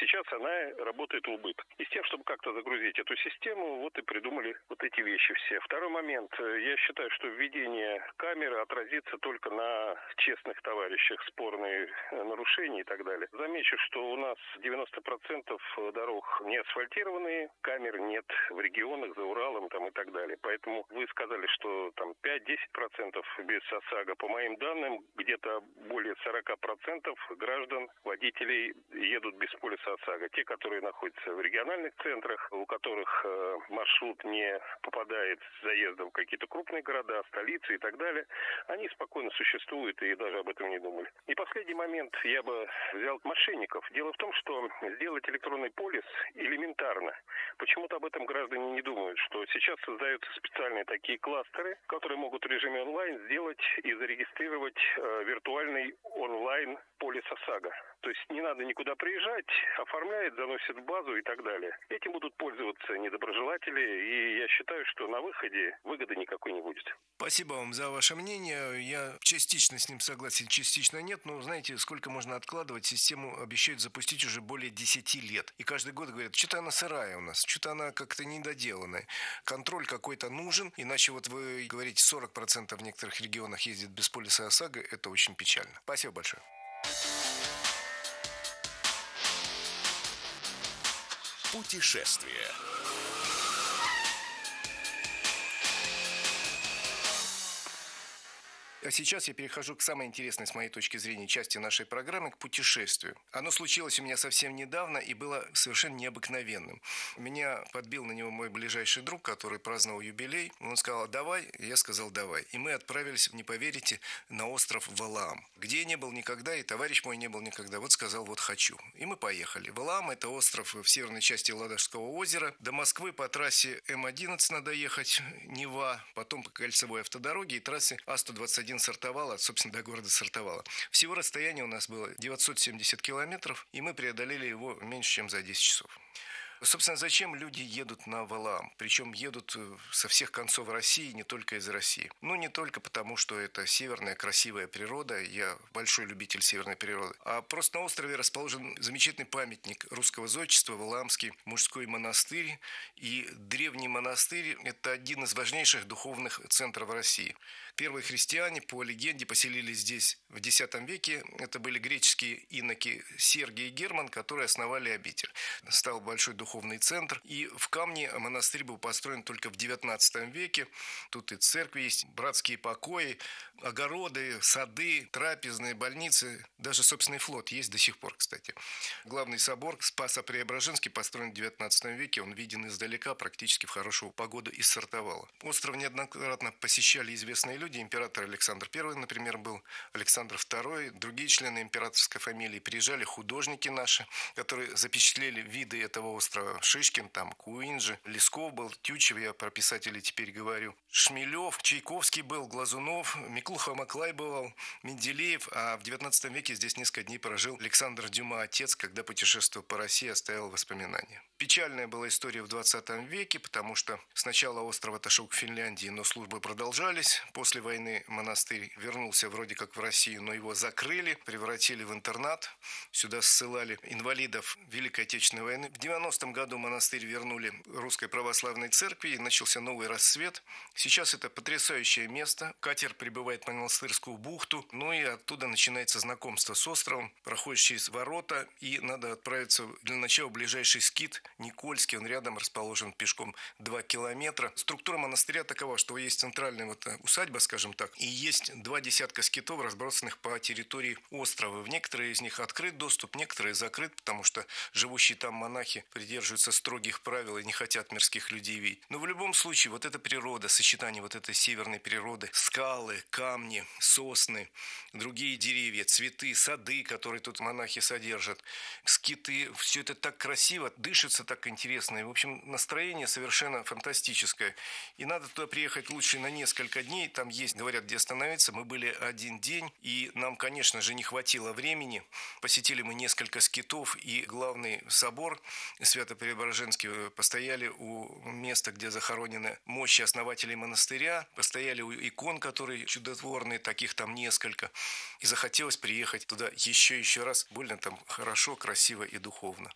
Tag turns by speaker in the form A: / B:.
A: сейчас она работает в убыток. И с тем, чтобы как-то загрузить эту систему, вот и придумали вот эти вещи все. Второй момент. Я считаю, что введение камеры отразится только на честных товарищах, спорные нарушения и так далее. Замечу, что у нас 90% дорог не асфальтированные, камер нет в регионах, за Уралом там и так далее. Поэтому вы сказали, что там 5-10% без ОСАГО. По моим данным, где-то более 40% граждан, водителей едут без полиса ОСАГО. Те, которые находятся в региональных центрах, у которых маршрут не попадает с заездом в какие-то крупные города, столицы и так далее, они спокойно существуют и даже об этом не думали. И последний момент я бы взял мошенников. Дело в том, что сделать электронный полис элементарно. Почему-то об этом граждане не думают, что сейчас создаются специальные такие кластеры, которые могут в режиме онлайн сделать и зарегистрировать виртуальный онлайн полис ОСАГО. То есть не надо никуда приезжать, оформляет, заносит в базу и так далее. Этим будут пользоваться недоброжелатели, и я считаю, что на выходе выгоды никакой не будет.
B: Спасибо вам за ваше мнение. Я частично с ним согласен, частично нет. Но знаете, сколько можно откладывать? Систему обещают запустить уже более 10 лет. И каждый год говорят, что-то она сырая у нас, что-то она как-то недоделанная. Контроль какой-то нужен, иначе вот вы говорите, 40% в некоторых регионах ездит без полиса ОСАГО. Это очень печально. Спасибо большое.
C: Путешествие.
B: А сейчас я перехожу к самой интересной, с моей точки зрения, части нашей программы, к путешествию. Оно случилось у меня совсем недавно и было совершенно необыкновенным. Меня подбил на него мой ближайший друг, который праздновал юбилей. Он сказал, давай, я сказал, давай. И мы отправились, не поверите, на остров Валаам, где я не был никогда, и товарищ мой не был никогда. Вот сказал, вот хочу. И мы поехали. Валаам – это остров в северной части Ладожского озера. До Москвы по трассе М11 надо ехать, Нева, потом по кольцевой автодороге и трассе А-121 Сартовала, собственно, до города Сартовала. Всего расстояние у нас было 970 километров, и мы преодолели его меньше, чем за 10 часов. Собственно, зачем люди едут на Валаам? Причем едут со всех концов России, не только из России. Ну, не только потому, что это северная красивая природа, я большой любитель северной природы, а просто на острове расположен замечательный памятник русского зодчества, Валаамский мужской монастырь. И древний монастырь – это один из важнейших духовных центров России. Первые христиане, по легенде, поселились здесь в X веке. Это были греческие иноки Сергий и Герман, которые основали обитель. Стал большой духовный центр. И в камне монастырь был построен только в XIX веке. Тут и церкви есть, братские покои, огороды, сады, трапезные, больницы. Даже собственный флот есть до сих пор, кстати. Главный собор Спасо-Преображенский построен в XIX веке. Он виден издалека, практически в хорошую погоду из Сартовала. Остров неоднократно посещали известные люди. Император Александр I, например, был, Александр II, другие члены императорской фамилии. Приезжали художники наши, которые запечатлели виды этого острова. Шишкин, там, Куинджи, Лесков был, Тютчев, я про писателей теперь говорю. Шмелев, Чайковский был, Глазунов, Миклуха Маклай бывал, Менделеев. А в XIX веке здесь несколько дней прожил Александр Дюма, отец, когда путешествовал по России, оставил воспоминания. Печальная была история в XX веке, потому что сначала остров отошел к Финляндии, но службы продолжались. После войны монастырь вернулся вроде как в Россию, но его закрыли, превратили в интернат. Сюда ссылали инвалидов Великой Отечественной войны. В 90-м году монастырь вернули Русской Православной Церкви, и начался новый расцвет. Сейчас это потрясающее место. Катер прибывает на Монастырскую бухту, ну и оттуда начинается знакомство с островом. Проходишь через ворота, и надо отправиться для начала в ближайший скит Никольский. Он рядом расположен, пешком 2 километра. Структура монастыря такова, что есть центральная усадьба, скажем так, и есть 2 десятка скитов, разбросанных по территории острова. В некоторые из них открыт доступ, некоторые закрыт, потому что живущие там монахи придерживаются строгих правил и не хотят мирских людей видеть. Но в любом случае, вот эта природа, сочетание вот этой северной природы, скалы, камни, сосны, другие деревья, цветы, сады, которые тут монахи содержат, скиты, все это так красиво, дышится так интересно. И, в общем, настроение совершенно фантастическое. И надо туда приехать лучше на несколько дней. Там есть, говорят, где остановиться. Мы были 1 день, и нам, конечно же, не хватило времени. Посетили мы несколько скитов, и главный собор Свято-Преображенский. Постояли у места, где захоронены мощи основателей монастыря. Постояли у икон, которые чудотворные, таких там несколько. И захотелось приехать туда еще раз. Больно там хорошо, красиво и духовно.